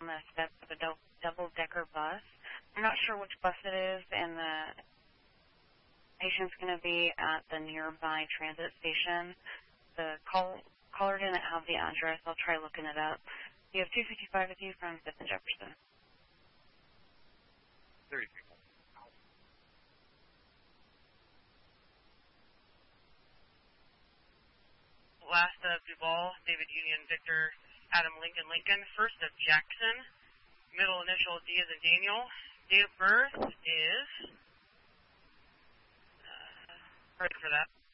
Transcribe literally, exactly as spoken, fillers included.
on the steps of a dou- double-decker bus. I'm not sure which bus it is, and the patient's going to be at the nearby transit station. The call, caller didn't have the address. I'll try looking it up. You have two fifty-five with you from fifth and Jefferson. thirty people. Last of Duval, David Union, Victor, Adam Lincoln, Lincoln. First of Jackson. Middle initial D as in Daniel. Date of birth is... Uh, ready for that.